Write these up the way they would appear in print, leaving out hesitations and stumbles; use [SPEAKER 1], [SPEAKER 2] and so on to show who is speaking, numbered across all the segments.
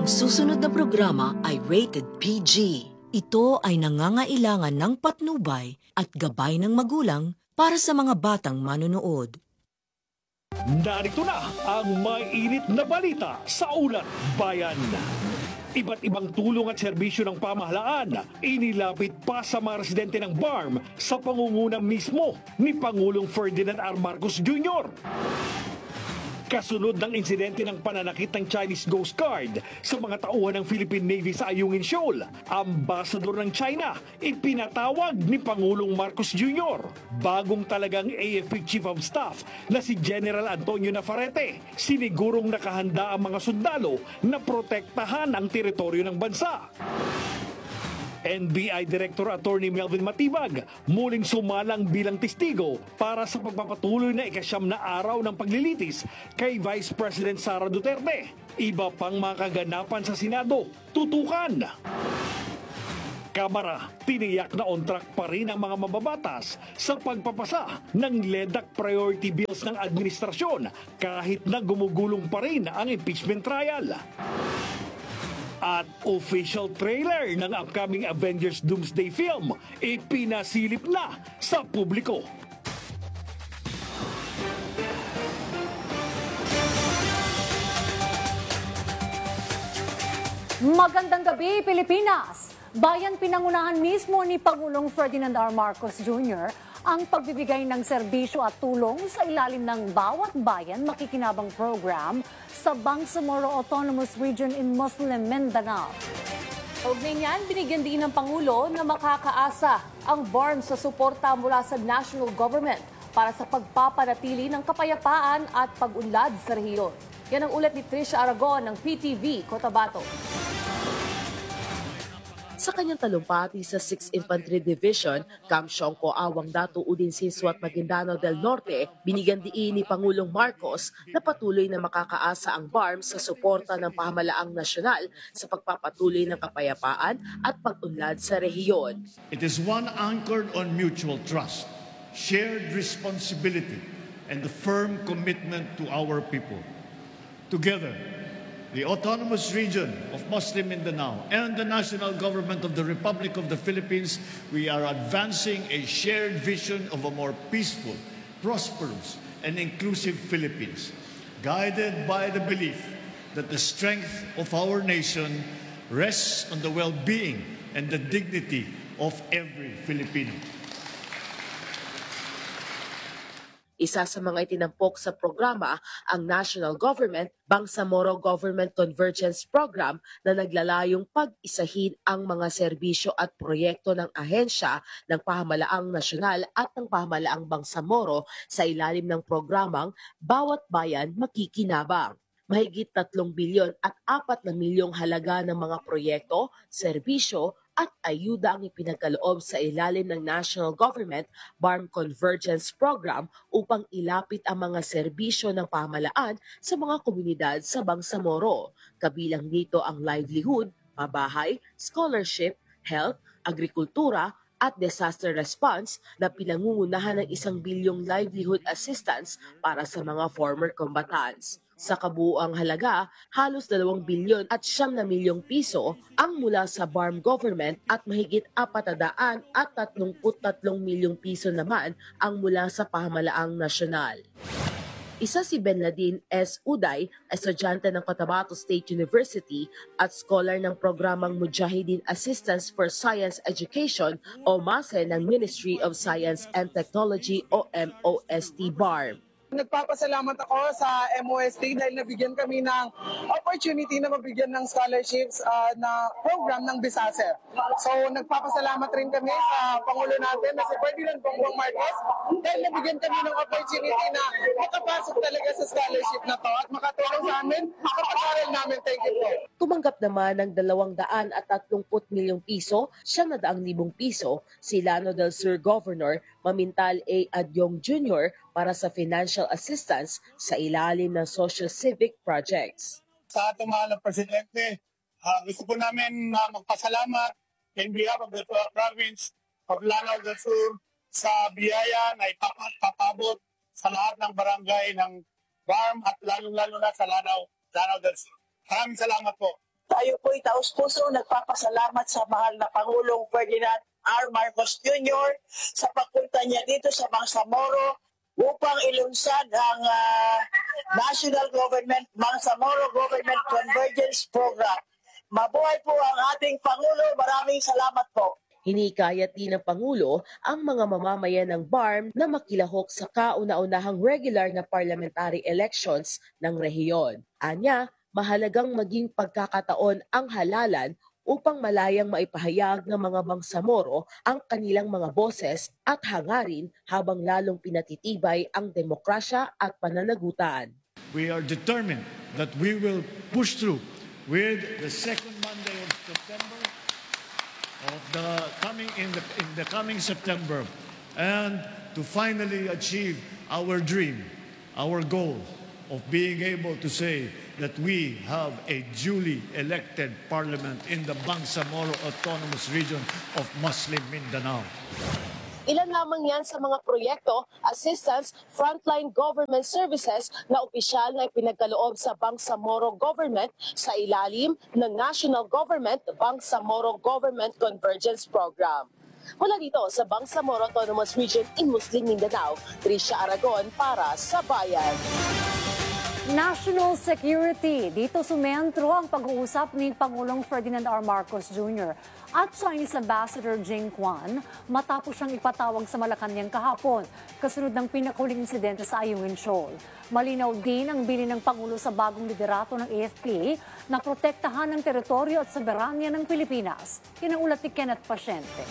[SPEAKER 1] Ang susunod na programa ay rated PG. Ito ay nangangailangan ng patnubay at gabay ng magulang para sa mga batang manonood.
[SPEAKER 2] Narito na ang maiinit na balita sa Ulat Bayan. Iba't ibang tulong at serbisyo ng pamahalaan inilapit pa sa mga residente ng BARM sa pangunguna mismo ni Pangulong Ferdinand R. Marcos Jr. Kasunod ng insidente ng pananakit ng Chinese Coast Guard sa mga tauhan ng Philippine Navy sa Ayungin Shoal, ambasador ng China ipinatawag ni Pangulong Marcos Jr. Bagong talagang AFP Chief of Staff na si General Antonio Navarrete, sinigurong nakahanda ang mga sundalo na protektahan ang teritoryo ng bansa. NBI Director Attorney Melvin Matibag muling sumalang bilang testigo para sa pagpapatuloy na ikasyam na araw ng paglilitis kay Vice President Sara Duterte. Iba pang mga kaganapan sa Senado, tutukan. Kamara, tiniyak na on track pa rin ang mga mababatas sa pagpapasa ng LEDAC priority bills ng administrasyon kahit na gumugulong pa rin ang impeachment trial. At official trailer ng upcoming Avengers Doomsday film ipinasilip na sa publiko.
[SPEAKER 3] Magandang gabi, Pilipinas! Bayan pinangunahan mismo ni Pangulong Ferdinand R. Marcos Jr. ang pagbibigay ng serbisyo at tulong sa ilalim ng Bawat Bayan Makikinabang program sa Bangsamoro Autonomous Region in Muslim Mindanao.
[SPEAKER 4] Kaugnay niyan, binigyan din ng Pangulo na makakaasa ang BARM sa suporta mula sa national government para sa pagpapanatili ng kapayapaan at pag-unlad sa rehiyon. Yan ang ulat ni Trisha Aragon ng PTV Cotabato.
[SPEAKER 5] Sa kanyang talumpati sa 6th Infantry Division, Camp Siongco, Awang Datu, Udinsinsu at Maguindanao del Norte, binigyan diin ni Pangulong Marcos na patuloy na makakaasa ang BARM sa suporta ng pamahalaang nasyonal sa pagpapatuloy ng kapayapaan at pag-unlad sa rehiyon.
[SPEAKER 6] It is one anchored on mutual trust, shared responsibility, and the firm commitment to our people. Together, the Autonomous Region of Muslim Mindanao and the National Government of the Republic of the Philippines, we are advancing a shared vision of a more peaceful, prosperous, and inclusive Philippines, guided by the belief that the strength of our nation rests on the well-being and the dignity of every Filipino.
[SPEAKER 5] Isa sa mga itinampok sa programa ang National Government Bangsamoro Government Convergence Program na naglalayong pag-isahin ang mga serbisyo at proyekto ng ahensya ng pamahalaang nasyonal at ng pamahalaang Bangsamoro sa ilalim ng programang Bawat Bayan Makikinabang. Mahigit 3 bilyon at 4 na milyong halaga ng mga proyekto, serbisyo at ayuda ang ipinagkaloob sa ilalim ng National Government BARM Convergence Program upang ilapit ang mga serbisyo ng pamahalaan sa mga komunidad sa Bangsamoro. Kabilang dito ang livelihood, pabahay, scholarship, health, agrikultura, at disaster response na pinangungunahan ng 1 bilyong livelihood assistance para sa mga former combatants. Sa kabuuang halaga, halos 2 bilyon at 9 na milyong piso ang mula sa BARM government at mahigit 433 milyong piso naman ang mula sa pamahalaang nasyonal. Isa si Benladin S. Uday, estudyante ng Cotabato State University at scholar ng programang Mujahideen Assistance for Science Education o MASE ng Ministry of Science and Technology o MOST BARM.
[SPEAKER 7] Nagpapasalamat ako sa MOST dahil nabigyan kami ng opportunity na mabigyan ng scholarships na program ng BISASER. So nagpapasalamat rin kami sa Pangulo natin na si Ferdinand Bongbong Marcos dahil nabigyan kami ng opportunity na makapasok talaga sa scholarship na to at makatulong sa amin sa pag-aaral namin. Thank you po.
[SPEAKER 5] Tumanggap naman ng 230 milyong piso, 900,000 piso si Llano del Sur Governor Mamintal A. Adyong Jr. para sa financial assistance sa ilalim ng social civic projects.
[SPEAKER 8] Sa ating mahal na Presidente, gusto po namin magpasalamat in behalf of the province of Lanao del Sur sa biyaya na ipapabot sa lahat ng barangay ng BARM at lalong-lalo na sa Lanao del Sur. Maraming salamat po.
[SPEAKER 9] Tayo po'y taus-puso nagpapasalamat sa mahal na Pangulong Ferdinand R. Marcos Jr. sa pagpunta niya dito sa Bangsamoro upang ilunsad ang National Government Bangsamoro Government Convergence Program. Mabuhay po ang ating Pangulo. Maraming salamat po.
[SPEAKER 5] Hinikayat din ng Pangulo ang mga mamamayan ng BARM na makilahok sa kauna-unahang regular na parliamentary elections ng rehiyon. Anya, mahalagang maging pagkakataon ang halalan upang malayang maipahayag ng mga Bangsamoro ang kanilang mga boses at hangarin habang lalong pinatitibay ang demokrasya at pananagutan.
[SPEAKER 6] We are determined that we will push through with the second Monday of September of the coming September, and to finally achieve our dream, our goal of being able to say that we have a duly elected parliament in the Bangsamoro Autonomous Region of Muslim Mindanao.
[SPEAKER 5] Ilan lamang yan sa mga proyekto, assistance, frontline government services na opisyal na ipinagkaloob sa Bangsamoro Government sa ilalim ng National Government Bangsamoro Government Convergence Program. Mula dito sa Bangsamoro Autonomous Region in Muslim Mindanao, Tricia Aragon para sa Bayan.
[SPEAKER 3] National security. Dito sumentro ang pag-uusap ni Pangulong Ferdinand R. Marcos Jr. at Chinese Ambassador Jing Quan matapos siyang ipatawag sa Malacanang kahapon kasunod ng pinakahuling insidente sa Ayungin Shoal. Malinaw din ang bilin ng Pangulo sa bagong liderato ng AFP na protektahan ang teritoryo at soberanya ng Pilipinas. Yan ang ulat ni Kenneth Pasyente.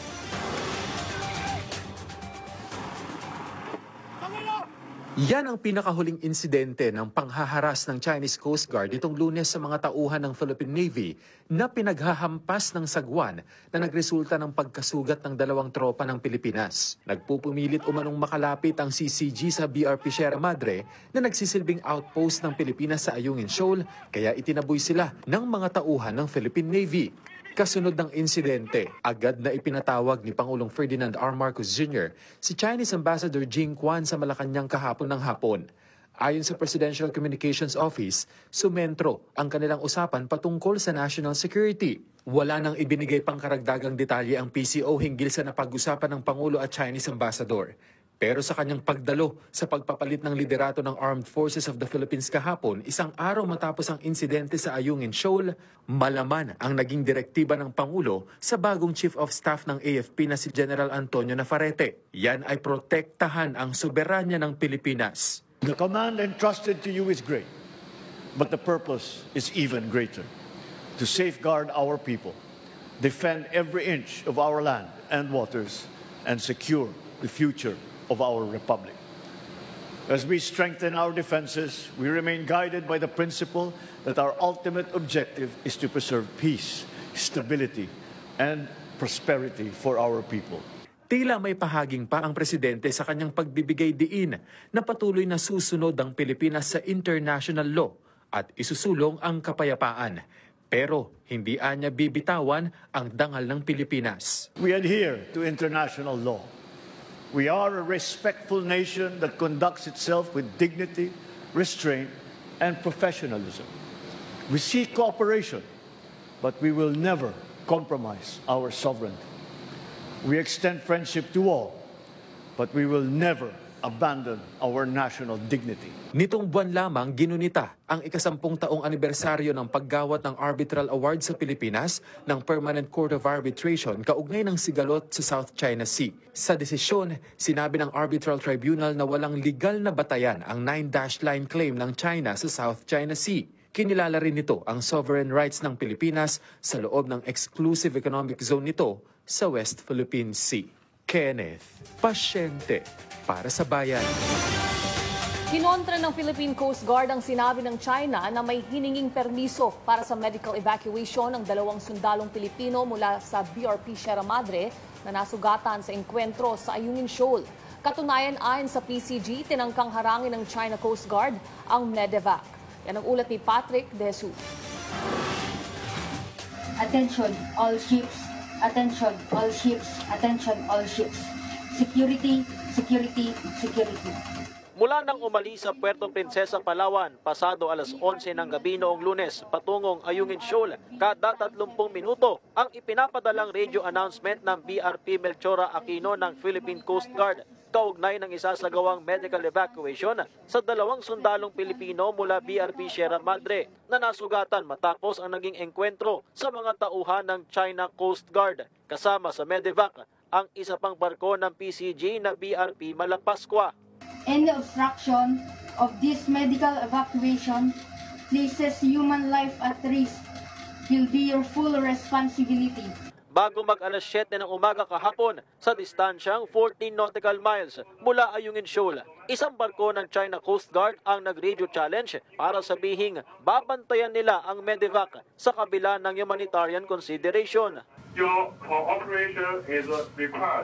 [SPEAKER 10] Yan ang pinakahuling insidente ng panghaharas ng Chinese Coast Guard itong Lunes sa mga tauhan ng Philippine Navy na pinaghahampas ng sagwan na nagresulta ng pagkasugat ng 2 tropa ng Pilipinas. Nagpupumilit umanong makalapit ang CCG sa BRP Sierra Madre na nagsisilbing outpost ng Pilipinas sa Ayungin Shoal, kaya itinaboy sila ng mga tauhan ng Philippine Navy. Kasunod ng insidente, agad na ipinatawag ni Pangulong Ferdinand R. Marcos Jr. si Chinese Ambassador Jing Quan sa Malacanang kahapon ng hapon. Ayon sa Presidential Communications Office, sumentro ang kanilang usapan patungkol sa national security. Wala nang ibinigay pang karagdagang detalye ang PCO hinggil sa napag-usapan ng Pangulo at Chinese Ambassador. Pero sa kanyang pagdalo sa pagpapalit ng liderato ng Armed Forces of the Philippines kahapon, isang araw matapos ang insidente sa Ayungin Shoal, malaman ang naging direktiba ng Pangulo sa bagong Chief of Staff ng AFP na si General Antonio Navarrete. Yan ay protektahan ang soberanya ng Pilipinas.
[SPEAKER 6] The command entrusted to you is great, but the purpose is even greater. To safeguard our people, defend every inch of our land and waters, and secure the future of our republic. As we strengthen our defenses, we remain guided by the principle that our ultimate objective is to preserve peace, stability, and prosperity for our people.
[SPEAKER 10] Tila may pahaging pa ang presidente sa kanyang pagbibigay diin na patuloy na susunod ang Pilipinas sa international law at isusulong ang kapayapaan. Pero hindi anya bibitawan ang dangal ng Pilipinas.
[SPEAKER 6] We adhere to international law. We are a respectful nation that conducts itself with dignity, restraint, and professionalism. We seek cooperation, but we will never compromise our sovereignty. We extend friendship to all, but we will never abandon our national dignity.
[SPEAKER 10] Nitong buwan lamang ginunita ang ika-10 taong anibersaryo ng paggawat ng Arbitral Award sa Pilipinas ng Permanent Court of Arbitration kaugnay ng sigalot sa South China Sea. Sa desisyon, sinabi ng Arbitral Tribunal na walang legal na batayan ang 9-dash line claim ng China sa South China Sea. Kinilala rin nito ang sovereign rights ng Pilipinas sa loob ng exclusive economic zone nito sa West Philippine Sea. Kenneth Pasyente para sa Bayan.
[SPEAKER 4] Kinontra ng Philippine Coast Guard ang sinabi ng China na may hininging permiso para sa medical evacuation ng 2 sundalong Pilipino mula sa BRP Sierra Madre na nasugatan sa engkwentro sa Ayungin Shoal. Katunayan, ayon sa PCG, tinangkang harangin ng China Coast Guard ang medevac. Yan ang ulat ni Patrick De Jesus.
[SPEAKER 11] Attention all ships, attention all ships, attention all ships. Security, security, security.
[SPEAKER 12] Mula nang umalis sa Puerto Princesa, Palawan, pasado alas 11 ng gabi noong Lunes, patungong Ayungin Shoal, kada 30 minuto ang ipinapadalang radio announcement ng BRP Melchora Aquino ng Philippine Coast Guard kaugnay ng isasagawang medical evacuation sa 2 sundalong Pilipino mula BRP Sierra Madre na nasugatan matapos ang naging engkwentro sa mga tauhan ng China Coast Guard. Kasama sa medevac ang isa pang barko ng PCG na BRP Malapascua.
[SPEAKER 11] Any obstruction of this medical evacuation places human life at risk will be your full responsibility.
[SPEAKER 12] Bago mag-alas 7 ng umaga kahapon sa distansyang 14 nautical miles mula Ayungin Shoal, isang barko ng China Coast Guard ang nag-radio challenge para sabihing babantayan nila ang medevac sa kabila ng humanitarian consideration.
[SPEAKER 13] Your cooperation is required.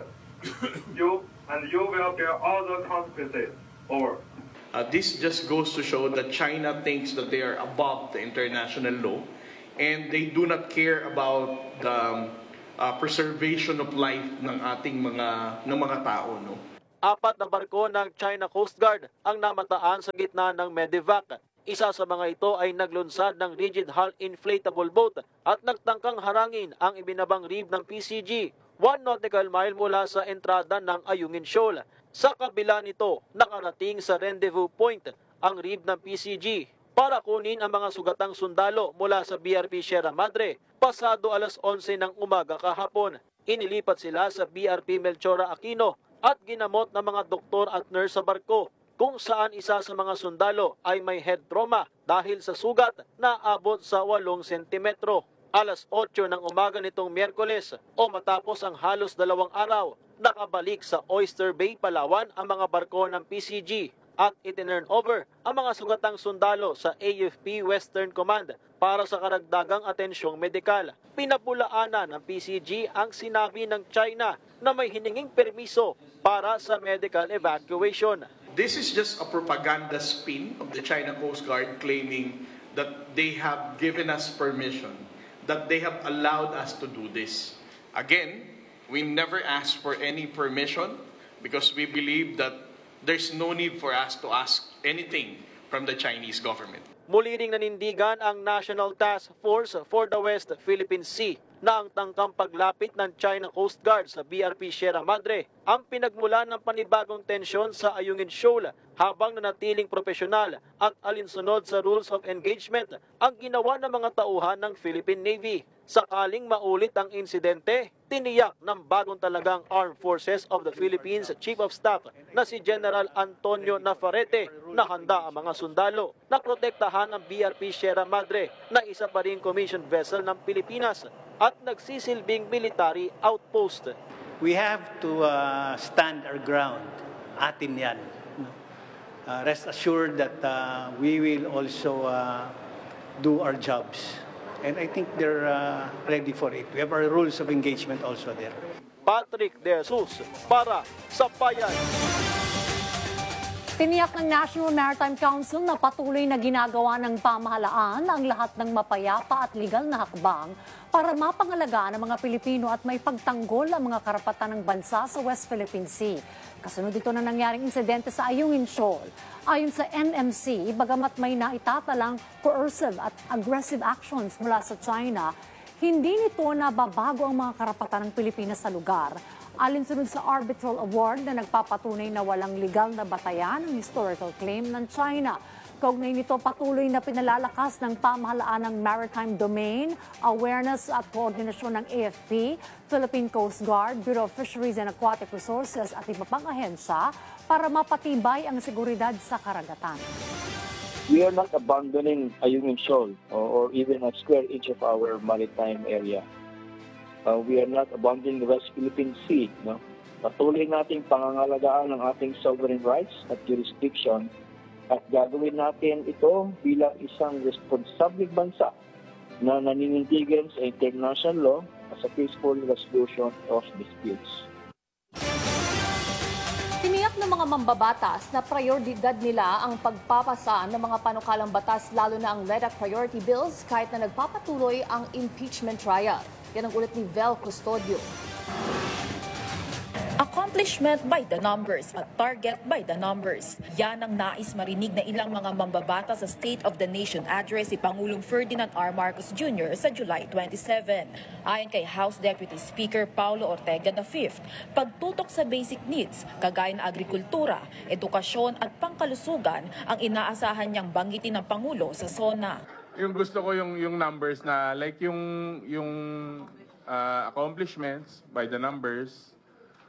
[SPEAKER 13] You will bear all the consequences. Over.
[SPEAKER 14] This just goes to show that China thinks that they are above the international law and they do not care about the preservation of life ng ating mga tao, no?
[SPEAKER 12] 4 na barko ng China Coast Guard ang namataan sa gitna ng medevac. Isa sa mga ito ay naglunsad ng rigid hull inflatable boat at nagtangkang harangin ang ibinabang rib ng PCG 1 nautical mile mula sa entrada ng Ayungin Shoal. Sa kabila nito, nakarating sa rendezvous point ang rib ng PCG para kunin ang mga sugatang sundalo mula sa BRP Sierra Madre pasado alas 11 ng umaga kahapon. Inilipat sila sa BRP Melchora Aquino at ginamot ng mga doktor at nurse sa barko, kung saan isa sa mga sundalo ay may head trauma dahil sa sugat na abot sa 8 sentimetro. Alas 8 ng umaga nitong Miyerkules o matapos ang halos 2 araw, nakabalik sa Oyster Bay, Palawan ang mga barko ng PCG at itinurn over ang mga sugatang sundalo sa AFP Western Command para sa karagdagang atensyong medikal. Pinapulaanan ng PCG ang sinabi ng China na may hininging permiso para sa medical evacuation.
[SPEAKER 14] This is just a propaganda spin of the China Coast Guard claiming that they have given us permission, that they have allowed us to do this. Again, we never asked for any permission because we believe that there's no need for us to ask anything from the Chinese government.
[SPEAKER 12] Muli ring nanindigan ang National Task Force for the West Philippine Sea na ang tangkang paglapit ng China Coast Guard sa BRP Sierra Madre ang pinagmulan ng panibagong tensyon sa Ayungin Shoal habang nanatiling profesional at alinsunod sa rules of engagement ang ginawa ng mga tauhan ng Philippine Navy. Sakaling maulit ang insidente, tiniyak ng bagong talagang Armed Forces of the Philippines Chief of Staff na si General Antonio Navarrete na handa ang mga sundalo na protektahan ang BRP Sierra Madre na isa pa ring commissioned vessel ng Pilipinas at nagsisilbing military outpost.
[SPEAKER 15] We have to stand our ground. Atin yan. Rest assured that we will also do our jobs. And I think they're ready for it. We have our rules of engagement also there.
[SPEAKER 12] Patrick De Jesus para sa Bayan.
[SPEAKER 3] Tiniyak ng National Maritime Council na patuloy na ginagawa ng pamahalaan ang lahat ng mapayapa at legal na hakbang para mapangalagaan ng mga Pilipino at may pagtanggol ang mga karapatan ng bansa sa West Philippine Sea. Kasunod ito na nangyaring insidente sa Ayungin Shoal. Ayon sa NMC, bagamat may naitatalang coercive at aggressive actions mula sa China, hindi nito nababago ang mga karapatan ng Pilipinas sa lugar. Alinsunod sa arbitral award na nagpapatunay na walang legal na batayan ang historical claim ng China. Kaugnay nito, patuloy na pinalalakas ng pamahalaan ng maritime domain, awareness at koordinasyon ng AFP, Philippine Coast Guard, Bureau of Fisheries and Aquatic Resources at iba pang ahensya para mapatibay ang seguridad sa karagatan.
[SPEAKER 16] We are not abandoning Ayungin Shoal or even a square inch of our maritime area. We are not abandoning the West Philippine Sea. No? Patuloy nating pangangalagaan ang ating sovereign rights at jurisdiction at gagawin natin ito bilang isang responsable bansa na naninindigan sa international law as a peaceful resolution of disputes.
[SPEAKER 4] Tiniyak ng mga mambabatas na prioridad nila ang pagpapasa ng mga panukalang batas lalo na ang LEDAC priority bills kahit na nagpapatuloy ang impeachment trial. Yan ang ulit ni Vel Custodio.
[SPEAKER 17] A accomplishment by the numbers at target by the numbers. Yan ang nais marinig na ilang mga mambabata sa State of the Nation address si Pangulong Ferdinand R. Marcos Jr. sa July 27. Ayon kay House Deputy Speaker Paulo Ortega V, pagtutok sa basic needs, kagaya ng agrikultura, edukasyon at pangkalusugan ang inaasahan niyang banggitin ng Pangulo sa SONA.
[SPEAKER 18] Yung gusto ko yung numbers na like yung accomplishments by the numbers,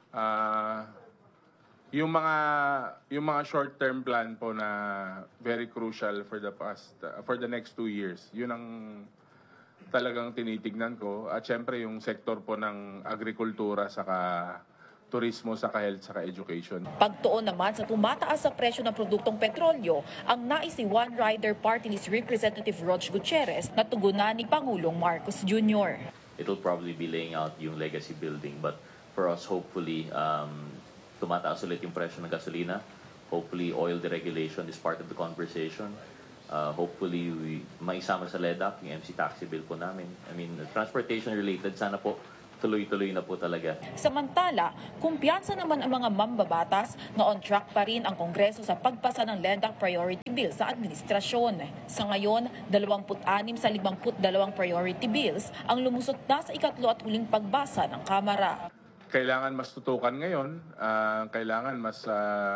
[SPEAKER 18] yung mga short-term plan po na very crucial for the next 2 years. Yun ang talagang tinitignan ko. At syempre yung sektor po ng agrikultura saka turismo, saka health, saka education.
[SPEAKER 17] Pagtuon naman sa tumataas sa presyo ng produktong petrolyo, ang nais ni One Rider Party List Representative Rog Gutierrez na tugunan ni Pangulong Marcos Jr.
[SPEAKER 19] It'll probably be laying out yung legacy building, but for us, hopefully, tumataas ulit yung presyo ng gasolina. Hopefully, oil deregulation is part of the conversation. Hopefully, maisama sa LEDAC yung MC taxi bill po namin. I mean, transportation related, sana po tuloy-tuloy na po talaga.
[SPEAKER 17] Samantala, kumpiyansa naman ang mga mambabatas na on track pa rin ang Kongreso sa pagpasa ng LEDAC priority bill sa administrasyon. Sa ngayon, 26 sa 52 priority bills ang lumusot na sa ikatlo at huling pagbasa ng Kamara.
[SPEAKER 18] Kailangan mas tutukan ngayon, kailangan mas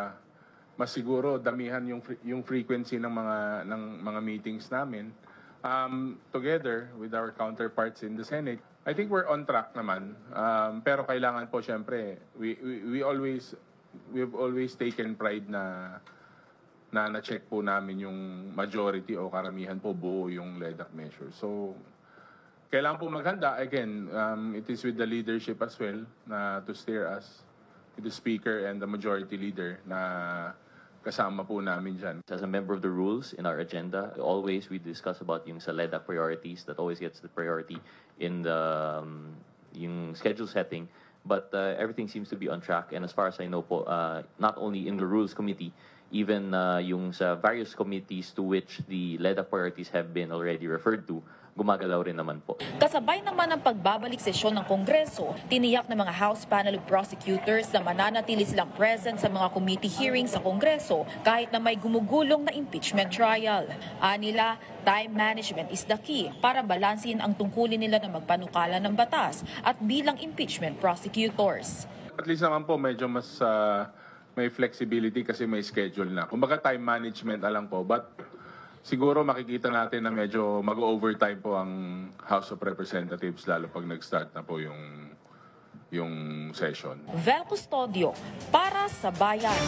[SPEAKER 18] siguro damihan yung frequency ng mga meetings namin together with our counterparts in the Senate. I think we're on track naman. Pero kailangan po syempre we've always taken pride na na-check po namin yung majority o karamihan po buo yung LEDAC measure. So kailangan po maghanda. Again, it is with the leadership as well na to steer us, with the Speaker and the Majority Leader na kasama po namin dyan.
[SPEAKER 19] As a member of the rules in our agenda, always we discuss about yung sa LEDAC priorities that always gets the priority in the yung schedule setting. But everything seems to be on track. And as far as I know po, not only in the Rules Committee, even yung sa various committees to which the LEDAC priorities have been already referred to, gumagalaw rin naman po.
[SPEAKER 17] Kasabay naman ng pagbabalik sesyon ng Kongreso, tiniyak ng mga House Panel of Prosecutors na mananatili silang present sa mga committee hearings sa Kongreso kahit na may gumugulong na impeachment trial. Anila, time management is the key para balansin ang tungkulin nila na magpanukala ng batas at bilang impeachment prosecutors.
[SPEAKER 18] At least naman po medyo mas may flexibility kasi may schedule na. Kumbaga time management alam po, but siguro makikita natin na medyo mag-overtime po ang House of Representatives lalo pag nag-start na po yung session.
[SPEAKER 17] Vel Custodio para sa Bayan.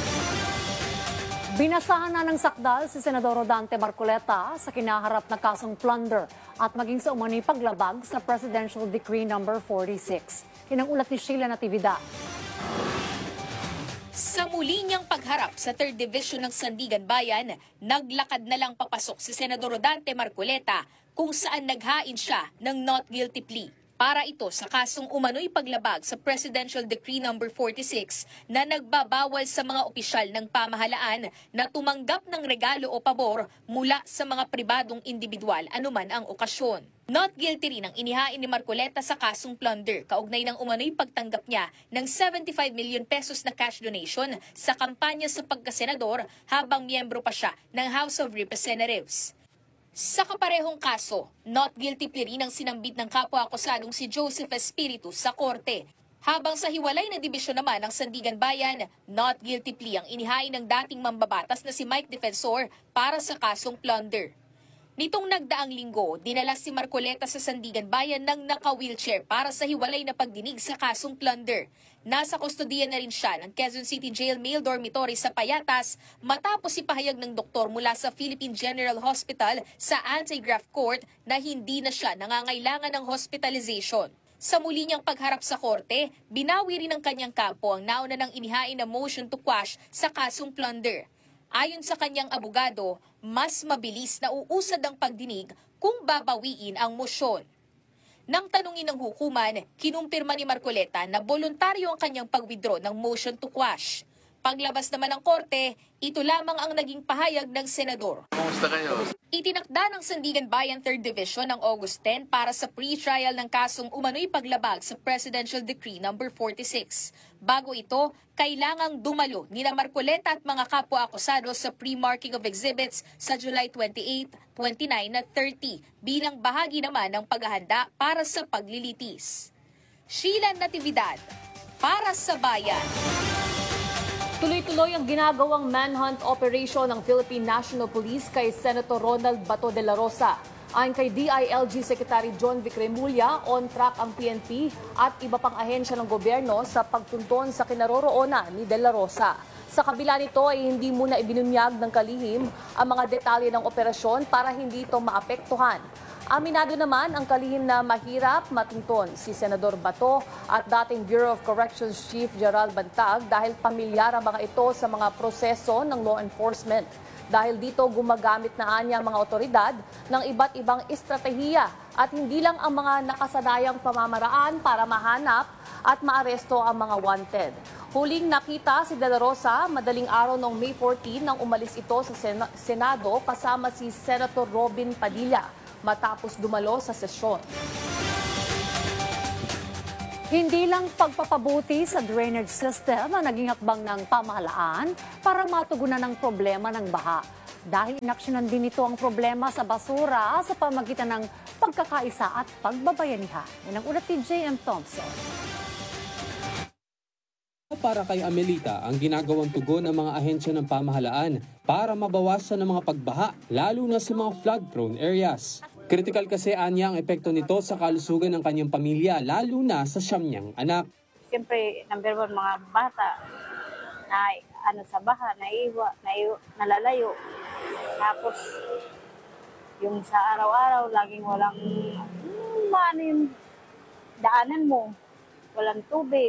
[SPEAKER 3] Binasahan na ng sakdal si Senador Rodante Marcoleta sa kinaharap na kasong plunder at maging sa umano'y paglabag sa Presidential Decree No. 46. Yan ang ulat ni Sheila Natividad.
[SPEAKER 20] Sa muli niyang pagharap sa 3rd Division ng Sandigan Bayan, naglakad na lang papasok si Senador Rodante Marcoleta kung saan naghain siya ng not guilty plea. Para ito sa kasong umano'y paglabag sa Presidential Decree No. 46 na nagbabawal sa mga opisyal ng pamahalaan na tumanggap ng regalo o pabor mula sa mga pribadong individual anuman ang okasyon. Not guilty rin ang inihain ni Marcoleta sa kasong plunder kaugnay ng umano'y pagtanggap niya ng 75 million pesos na cash donation sa kampanya sa pagkasenador habang miyembro pa siya ng House of Representatives. Sa kaparehong kaso, not guilty plea rin ang sinambit ng kapwa-akusadong si Joseph Espiritu sa korte. Habang sa hiwalay na dibisyon naman ng Sandigan Bayan, not guilty plea ang inihain ng dating mambabatas na si Mike Defensor para sa kasong plunder. Nitong nagdaang linggo, dinala si Marcoleta sa Sandigan Bayan ng naka-wheelchair para sa hiwalay na pagdinig sa kasong plunder. Nasa kustodiya na rin siya ng Quezon City Jail Male Dormitory sa Payatas matapos ipahayag ng doktor mula sa Philippine General Hospital sa Anti-Graft Court na hindi na siya nangangailangan ng hospitalization. Sa muli niyang pagharap sa korte, binawi rin ng kanyang kampo ang nauna ng inihain na motion to quash sa kasong plunder. Ayon sa kanyang abogado, mas mabilis na uusad ang pagdinig kung babawiin ang mosyon. Nang tanungin ng hukuman, kinumpirma ni Marcoleta na voluntaryo ang kanyang pag-withdraw ng motion to quash. Paglabas naman ng korte, ito lamang ang naging pahayag ng senador.
[SPEAKER 14] Kumusta kayo?
[SPEAKER 20] Itinakda ng Sandigan Bayan 3rd Division ng August 10 para sa pre-trial ng kasong umano'y paglabag sa Presidential Decree No. 46. Bago ito, kailangang dumalo nina Marcoleta at mga kapwa-akusado sa pre-marking of exhibits sa July 28, 29 at 30 bilang bahagi naman ng paghahanda para sa paglilitis. Sheila Natividad, para sa Bayan.
[SPEAKER 4] Tuloy-tuloy ang ginagawang manhunt operation ng Philippine National Police kay Senator Ronald Bato de la Rosa. Ayon kay DILG Secretary John Vic Remulla, on track ang PNP at iba pang ahensya ng gobyerno sa pagtunton sa kinaroroonan ni de la Rosa. Sa kabila nito ay hindi muna ibinunyag ng kalihim ang mga detalye ng operasyon para hindi ito maapektuhan. Aminado naman ang kalihim na mahirap matunton si Senador Bato at dating Bureau of Corrections Chief Gerald Bantag dahil pamilyar ang mga ito sa mga proseso ng law enforcement. Dahil dito gumagamit na anya ang mga otoridad ng iba't ibang estratehiya at hindi lang ang mga nakasanayang pamamaraan para mahanap at maaresto ang mga wanted. Huling nakita si De La Rosa madaling araw noong May 14 nang umalis ito sa Senado kasama si Senator Robin Padilla matapos dumalo sa sesyon.
[SPEAKER 3] Hindi lang pagpapabuti sa drainage system ang naging hakbang ng pamahalaan para matugunan ang problema ng baha. Dahil inaksyonan din ito ang problema sa basura sa pamagitan ng pagkakaisa at pagbabayanihan. Yan ang ulat ni J.M. Thompson.
[SPEAKER 21] Para kay Amelita, ang ginagawang tugon ng mga ahensya ng pamahalaan para mabawasan ang mga pagbaha, lalo na sa mga flood-prone areas. Critical kasi anya ang epekto nito sa kalusugan ng kanyang pamilya, lalo na sa siyam niyang anak.
[SPEAKER 22] Siyempre, number one, mga bata na sa baha, nalalayo. Tapos, yung sa araw-araw, laging walang yung daanan mo. Walang tubig,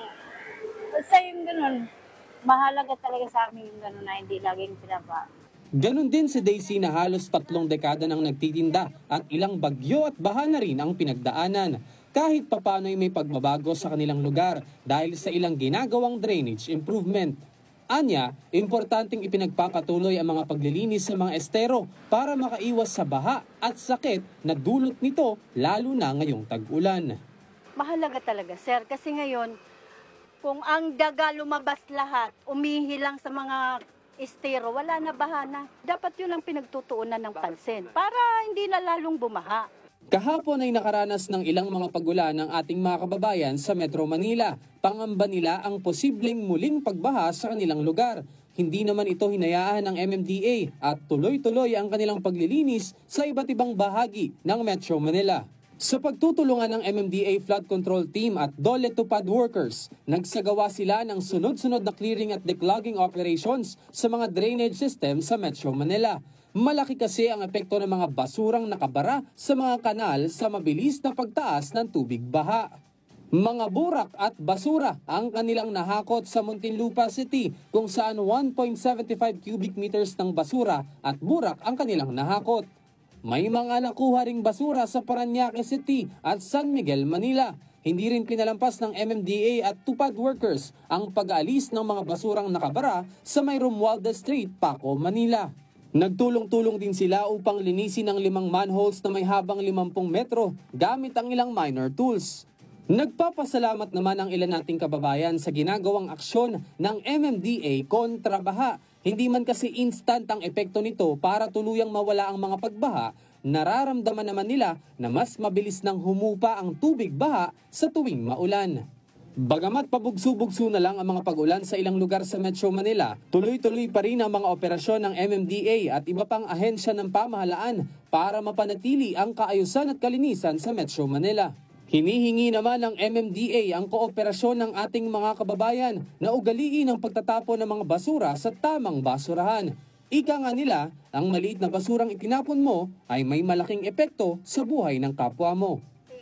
[SPEAKER 22] basta yung ganun. Mahalaga talaga sa amin yung ganun na hindi laging pinaba.
[SPEAKER 21] Ganon din si Daisy na halos 3 dekada nang nagtitinda at ilang bagyo at baha na rin ang pinagdaanan. Kahit papano'y may pagbabago sa kanilang lugar dahil sa ilang ginagawang drainage improvement. Anya, importanteng ipinagpapatuloy ang mga paglilinis sa mga estero para makaiwas sa baha at sakit na dulot nito lalo na ngayong tag-ulan.
[SPEAKER 23] Mahalaga talaga, sir, kasi ngayon, kung ang daga lumabas lahat, umihilang sa mga estero, wala na bahana. Dapat yun ang pinagtutuunan ng pansin para hindi na lalong bumaha.
[SPEAKER 21] Kahapon ay nakaranas ng ilang mga pagulan ng ating mga kababayan sa Metro Manila. Pangamba nila ang posibleng muling pagbaha sa kanilang lugar. Hindi naman ito hinayaan ng MMDA at tuloy-tuloy ang kanilang paglilinis sa iba't ibang bahagi ng Metro Manila. Sa pagtutulungan ng MMDA Flood Control Team at Dole Tupad workers, nagsagawa sila ng sunod-sunod na clearing at declogging operations sa mga drainage system sa Metro Manila. Malaki kasi ang epekto ng mga basurang nakabara sa mga kanal sa mabilis na pagtaas ng tubig baha. Mga burak at basura ang kanilang nahakot sa Muntinlupa City kung saan 1.75 cubic meters ng basura at burak ang kanilang nahakot. May mga nakuha ring basura sa Parañaque City at San Miguel, Manila. Hindi rin pinalampas ng MMDA at Tupad workers ang pag-aalis ng mga basurang nakabara sa may Romualdez Street, Paco, Manila. Nagtulong-tulong din sila upang linisin ang 5 manholes na may habang 50 metro gamit ang ilang minor tools. Nagpapasalamat naman ang ilan nating kababayan sa ginagawang aksyon ng MMDA kontra baha. Hindi man kasi instant ang epekto nito para tuluyang mawala ang mga pagbaha, nararamdaman naman nila na mas mabilis nang humupa ang tubig baha sa tuwing maulan. Bagamat pabugso-bugso na lang ang mga pag-ulan sa ilang lugar sa Metro Manila, tuloy-tuloy pa rin ang mga operasyon ng MMDA at iba pang ahensya ng pamahalaan para mapanatili ang kaayusan at kalinisan sa Metro Manila. Hinihingi naman ng MMDA ang kooperasyon ng ating mga kababayan na ugaliin ang pagtatapon ng mga basura sa tamang basurahan. Ika nga nila, ang maliit na basurang itinapon mo ay may malaking epekto sa buhay ng kapwa mo.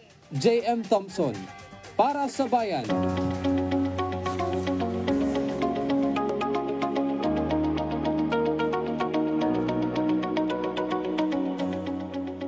[SPEAKER 21] J.M. Thompson, para sa Bayan.
[SPEAKER 4] Maging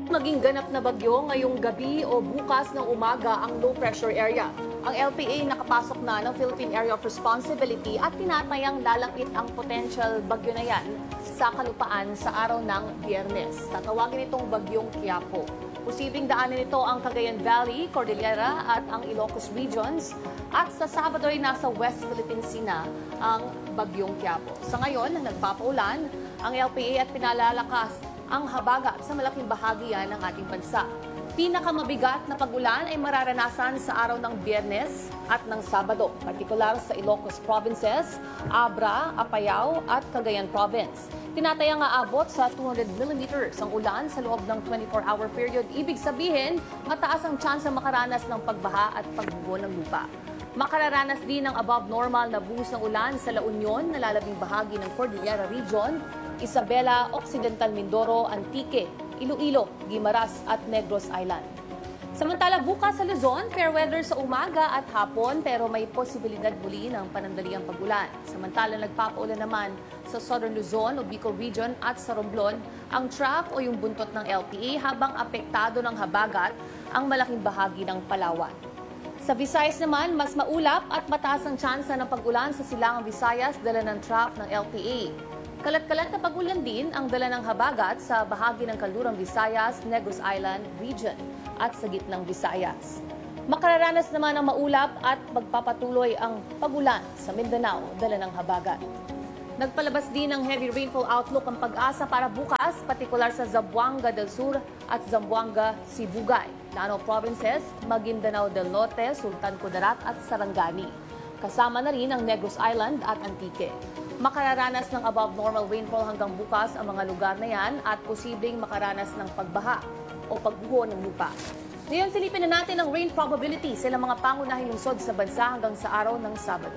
[SPEAKER 4] ganap na bagyo ngayong gabi o bukas ng umaga ang low pressure area. Ang LPA nakapasok na ng Philippine Area of Responsibility at tinatayang lalapit ang potential bagyo na yan sa kalupaan sa araw ng Biyernes. Tatawagin itong bagyong Quiapo. Posibleng daanin ito ang Cagayan Valley, Cordillera at ang Ilocos regions. At sa Sabado ay nasa West Philippine Sea na ang bagyong Quiapo. Sa ngayon, nagpapaulan ang LPA at pinalalakas ang habagat sa malaking bahagi yan ng ating bansa. Pinakamabigat na pag-ulan ay mararanasan sa araw ng Biyernes at ng Sabado, partikular sa Ilocos Provinces, Abra, Apayao at Cagayan Province. Tinatayang aabot sa 200 millimeters ang ulan sa loob ng 24-hour period. Ibig sabihin, mataas ang tsansa makaranas ng pagbaha at pagbubo ng lupa. Makararanas din ng above normal na buhos ng ulan sa La Union, nalalabing bahagi ng Cordillera Region, Isabela, Occidental Mindoro, Antique, Iloilo, Guimaras at Negros Island. Samantala bukas sa Luzon, fair weather sa umaga at hapon pero may posibilidad muli ng panandaliang pag-ulan. Samantala nagpapaulan naman sa Southern Luzon o Bicol Region at sa Romblon ang trough o yung buntot ng LPA habang apektado ng habagat ang malaking bahagi ng Palawan. Sa Visayas naman, mas maulap at mataas ang tsansa ng pag-ulan sa Silangang Visayas dala ng trough ng LPA. Kalat-kalat na pag-ulan din ang dala ng habagat sa bahagi ng Kaldurang Visayas, Negros Island region at sa gitnang Visayas. Makararanas naman ang maulap at magpapatuloy ang pag-ulan sa Mindanao dala ng habagat. Nagpalabas din ng heavy rainfall outlook ang Pag-asa para bukas, partikular sa Zamboanga del Sur at Zamboanga, Sibugay, Lanao Provinces, Maguindanao del Norte, Sultan Kudarat at Sarangani. Kasama na rin ang Negros Island at Antique. Makararanas ng above normal rainfall hanggang bukas ang mga lugar na yan at posibleng makaranas ng pagbaha o pagbuho ng lupa. Ngayon silipin na natin ang rain probability sa ilang mga pangunahing lungsod sa bansa hanggang sa araw ng Sabado.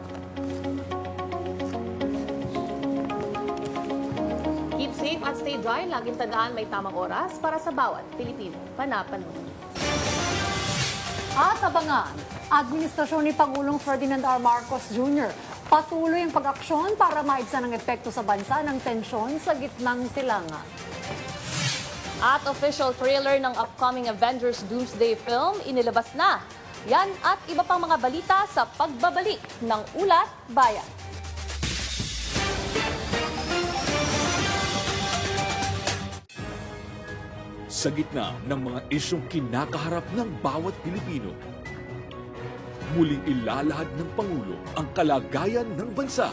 [SPEAKER 4] Keep safe at stay dry. Laging tandaan may tamang oras para sa bawat Pilipino. Panapanahon.
[SPEAKER 3] At abangan, administrasyon ni Pangulong Ferdinand R. Marcos Jr. patuloy ang pag-aksyon para maibsan ang epekto sa bansa ng tensyon sa gitnang silangan.
[SPEAKER 4] At official trailer ng upcoming Avengers Doomsday film inilabas na. Yan at iba pang mga balita sa pagbabalik ng Ulat Bayan.
[SPEAKER 1] Sa gitna ng mga isyong kinakaharap ng bawat Pilipino, muling ilalahad ng Pangulo ang kalagayan ng bansa.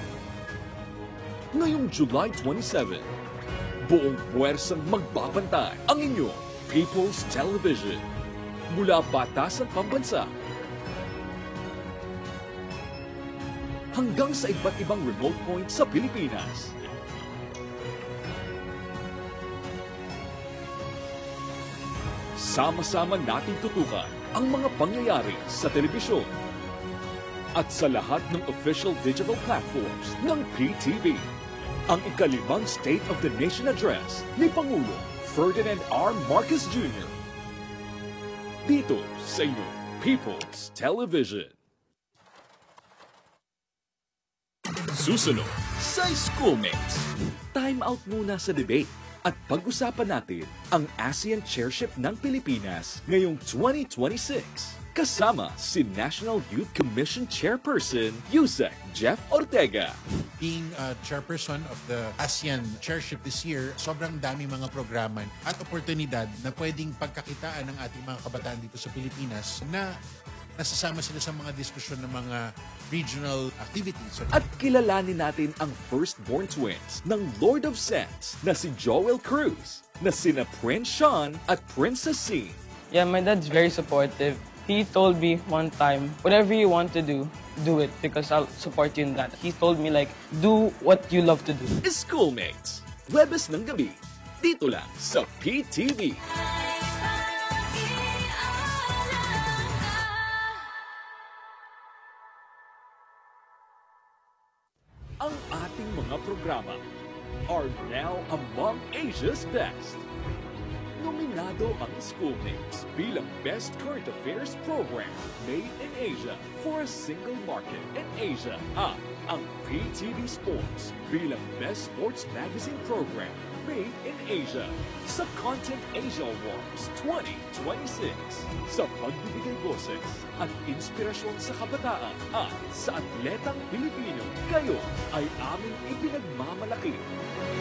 [SPEAKER 1] Ngayong July 27, buong puwersang magbabantay ang inyong People's Television mula Batasan Pambansa hanggang sa iba't ibang remote point sa Pilipinas. Sama-sama nating tutukan ang mga pangyayari sa telebisyon at sa lahat ng official digital platforms ng PTV. Ang ikalimang State of the Nation Address ni Pangulo Ferdinand R. Marcos Jr. Dito sa inyong People's Television. Susunod sa Schoolmates. Time out muna sa debate. At pag-usapan natin ang ASEAN Chairship ng Pilipinas ngayong 2026. Kasama si National Youth Commission Chairperson, Yusek Jeff Ortega.
[SPEAKER 2] Being chairperson of the ASEAN Chairship this year, sobrang dami mga programa at oportunidad na pwedeng pagkakitaan ng ating mga kabataan dito sa Pilipinas na nasasama sila sa mga diskusyon ng mga regional activities.
[SPEAKER 1] At kilalanin natin ang firstborn twins ng Lord of Sense na si Joel Cruz, na sina Prince Sean at Princess Scene.
[SPEAKER 7] Yeah, my dad's very supportive. He told me one time, whatever you want to do it because I'll support you in that. He told me like, do what you love to do.
[SPEAKER 1] Schoolmates, Huwebes ng gabi, dito lang sa PTV. Ang ating mga programa are now among Asia's best. Nominado ang Schoolmates bilang Best Current Affairs Program made in Asia for a single market in Asia. At ang PTV Sports bilang Best Sports Magazine Program Made in Asia sa Content Asia Awards 2026. Sa pagbibigay boses at inspirasyon sa kabataan at sa atletang Pilipino, kayo ay aming ipinagmamalaki.